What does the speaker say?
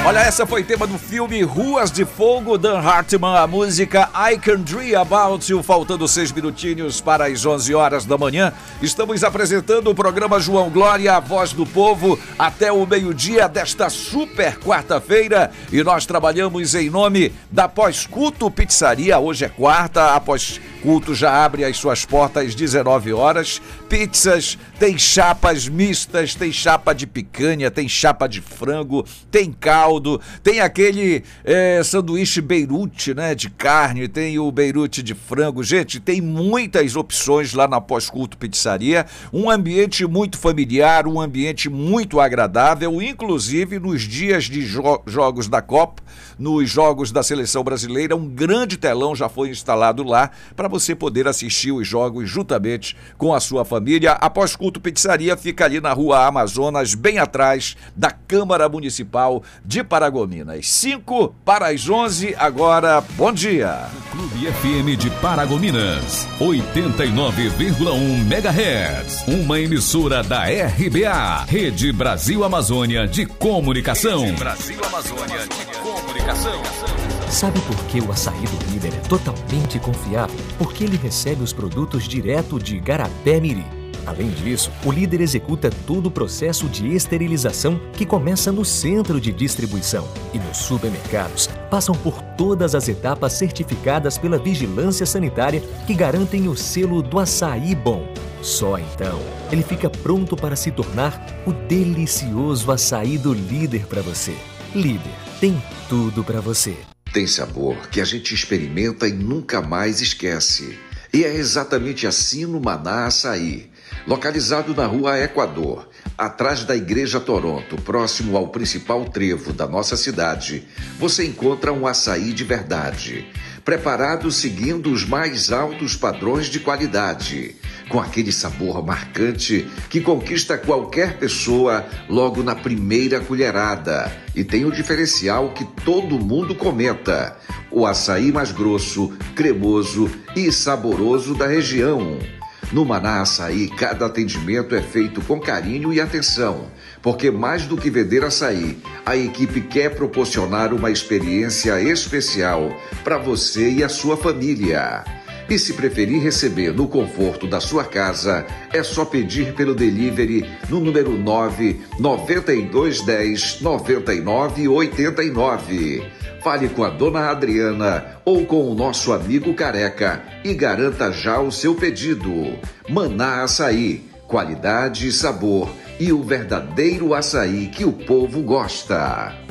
Olha, essa foi tema do filme Ruas de Fogo, Dan Hartman, a música I Can Dream About You, faltando 6 minutinhos para as 11 horas da manhã. Estamos apresentando o programa João Glória, a voz do povo, até o meio-dia desta super quarta-feira. E nós trabalhamos em nome da Pós-Culto Pizzaria. Hoje é quarta, a Pós-Culto já abre as suas portas às 19 horas. Pizzas, tem chapas mistas, tem chapa de picanha, tem chapa de frango, tem caldo, tem aquele sanduíche Beirute, né, de carne, tem o Beirute de frango. Gente, tem muitas opções lá na Pós-Culto Pizzaria, um ambiente muito familiar, um ambiente muito agradável, inclusive nos dias de jogos da Copa, nos jogos da Seleção Brasileira, um grande telão já foi instalado lá para você poder assistir os jogos juntamente com a sua família. A Pós-Culto Pizzaria fica ali na Rua Amazonas, bem atrás da Câmara Municipal de Paragominas. 5 para as 11, agora, bom dia. Clube FM de Paragominas, 89,1 MHz, uma emissora da RBA, Rede Brasil Amazônia de Comunicação. Rede Brasil Amazônia de Comunicação. Sabe por que o açaí do Líder é totalmente confiável? Porque ele recebe os produtos direto de Igarapé-Miri. Além disso, o Líder executa todo o processo de esterilização que começa no centro de distribuição. E nos supermercados, passam por todas as etapas certificadas pela Vigilância Sanitária que garantem o selo do açaí bom. Só então, ele fica pronto para se tornar o delicioso açaí do Líder para você. Líder, tem tudo para você. Tem sabor que a gente experimenta e nunca mais esquece. E é exatamente assim no Maná Açaí. Localizado na Rua Equador, atrás da Igreja Toronto, próximo ao principal trevo da nossa cidade, você encontra um açaí de verdade, preparado seguindo os mais altos padrões de qualidade, com aquele sabor marcante que conquista qualquer pessoa logo na primeira colherada. E tem o diferencial que todo mundo comenta: o açaí mais grosso, cremoso e saboroso da região. No Maná Açaí, cada atendimento é feito com carinho e atenção, porque mais do que vender açaí, a equipe quer proporcionar uma experiência especial para você e a sua família. E se preferir receber no conforto da sua casa, é só pedir pelo delivery no número 992109989. Fale com a dona Adriana ou com o nosso amigo Careca e garanta já o seu pedido. Maná Açaí, qualidade e sabor e o verdadeiro açaí que o povo gosta.